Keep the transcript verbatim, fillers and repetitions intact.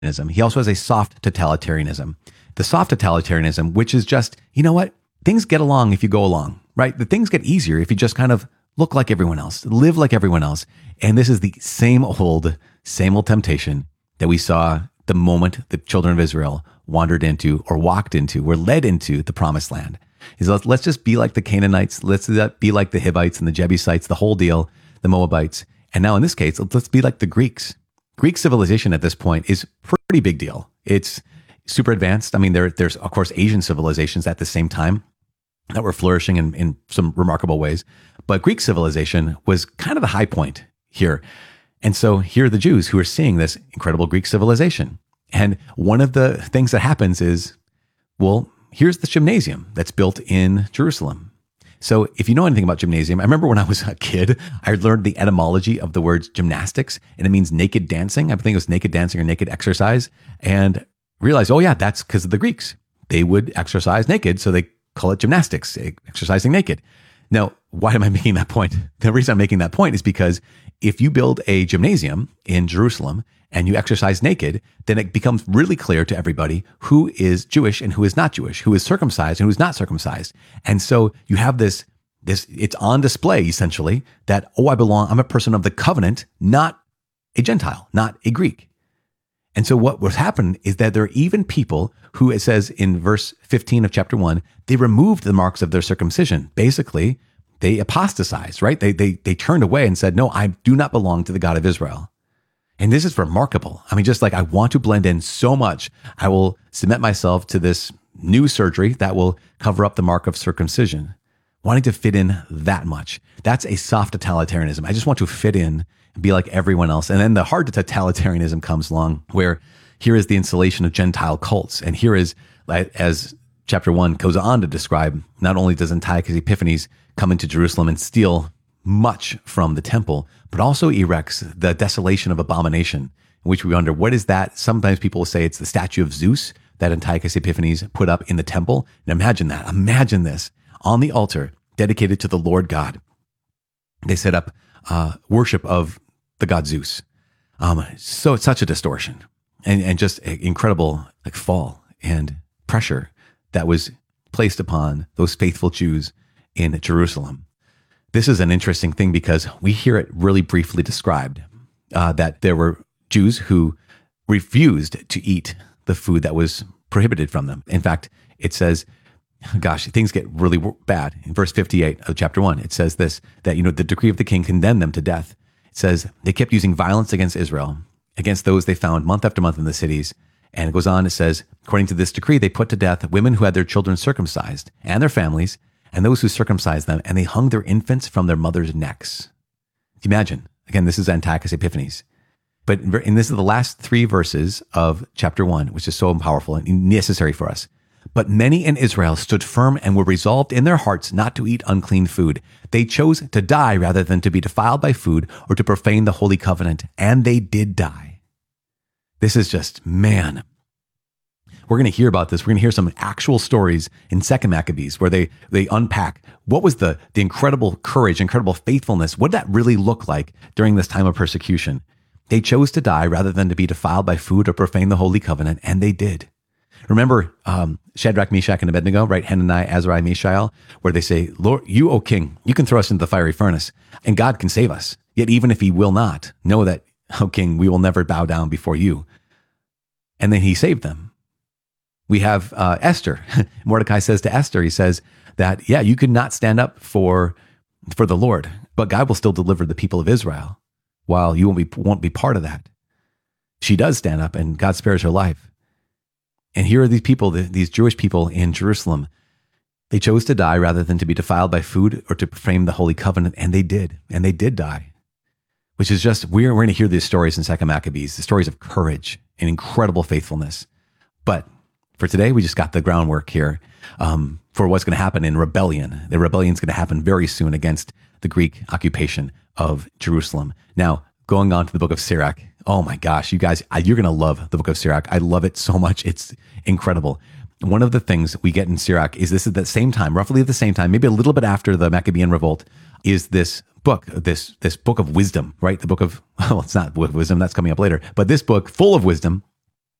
He also has a soft totalitarianism. The soft totalitarianism, which is just, you know what? Things get along if you go along, right? The things get easier if you just kind of look like everyone else, live like everyone else. And this is the same old, same old temptation that we saw the moment the children of Israel wandered into or walked into, were led into the promised land. Is let's, let's just be like the Canaanites. Let's be like the Hivites and the Jebusites, the whole deal, the Moabites. And now in this case, let's be like the Greeks. Greek civilization at this point is pretty big deal. It's super advanced. I mean, there, there's, of course, Asian civilizations at the same time that were flourishing in, in some remarkable ways. But Greek civilization was kind of the high point here. And so here are the Jews who are seeing this incredible Greek civilization. And one of the things that happens is, well, here's the gymnasium that's built in Jerusalem. So if you know anything about gymnasium, I remember when I was a kid, I learned the etymology of the word gymnastics, and it means naked dancing. I think it was naked dancing or naked exercise, and realized, oh yeah, that's because of the Greeks. They would exercise naked, so they call it gymnastics, exercising naked. Now, why am I making that point? The reason I'm making that point is because if you build a gymnasium in Jerusalem and you exercise naked, then it becomes really clear to everybody who is Jewish and who is not Jewish, who is circumcised and who is not circumcised. And so you have this, this, it's on display essentially that, oh, I belong, I'm a person of the covenant, not a Gentile, not a Greek. And so what was happening is that there are even people who, it says in verse fifteen of chapter one, they removed the marks of their circumcision. Basically, they apostatized, right? They, they, they turned away and said, no, I do not belong to the God of Israel. And this is remarkable. I mean, just like I want to blend in so much, I will submit myself to this new surgery that will cover up the mark of circumcision, wanting to fit in that much. That's a soft totalitarianism. I just want to fit in and be like everyone else. And then the hard totalitarianism comes along, where here is the installation of Gentile cults. And here is, as chapter one goes on to describe, not only does Antiochus Epiphanes come into Jerusalem and steal much from the temple, but also erects the desolation of abomination, in which we wonder, what is that? Sometimes people will say it's the statue of Zeus that Antiochus Epiphanes put up in the temple. And imagine that. Imagine this. On the altar dedicated to the Lord God, they set up uh, worship of the god Zeus. Um, so it's such a distortion and, and just an incredible like fall and pressure that was placed upon those faithful Jews in Jerusalem. This is an interesting thing because we hear it really briefly described uh, that there were Jews who refused to eat the food that was prohibited from them. In fact, it says, gosh, things get really bad. In verse fifty-eight of chapter one, it says this, that, you know, the decree of the king condemned them to death. It says they kept using violence against Israel, against those they found month after month in the cities. And it goes on, it says, according to this decree, they put to death women who had their children circumcised and their families, and those who circumcised them, and they hung their infants from their mothers' necks. Imagine, again, this is Antiochus Epiphanes. But, and this is the last three verses of chapter one, which is so powerful and necessary for us. But many in Israel stood firm and were resolved in their hearts not to eat unclean food. They chose to die rather than to be defiled by food or to profane the holy covenant, and they did die. This is just, man. We're going to hear about this. We're going to hear some actual stories in Second Maccabees where they, they unpack what was the, the incredible courage, incredible faithfulness. What did that really look like during this time of persecution? They chose to die rather than to be defiled by food or profane the holy covenant, and they did. Remember um, Shadrach, Meshach, and Abednego, right? Hananiah, Azariah, Mishael, where they say, Lord, you, O king, you can throw us into the fiery furnace, and God can save us. Yet even if he will not, know that, O king, we will never bow down before you. And then he saved them. We have uh, Esther. Mordecai says to Esther, he says that, yeah, you could not stand up for, for the Lord, but God will still deliver the people of Israel while you won't be, won't be part of that. She does stand up and God spares her life. And here are these people, these Jewish people in Jerusalem. They chose to die rather than to be defiled by food or to profane the holy covenant, and they did. And they did die, which is just, we're, we're going to hear these stories in Second Maccabees, the stories of courage and incredible faithfulness. But for today, we just got the groundwork here um, for what's going to happen in rebellion. The rebellion is going to happen very soon against the Greek occupation of Jerusalem. Now, going on to the book of Sirach. Oh my gosh, you guys, you're going to love the book of Sirach. I love it so much. It's incredible. One of the things we get in Sirach is this at the same time, roughly at the same time, maybe a little bit after the Maccabean revolt, is this book, this this book of wisdom, right? The book of, well, it's not book of wisdom, that's coming up later, but this book full of wisdom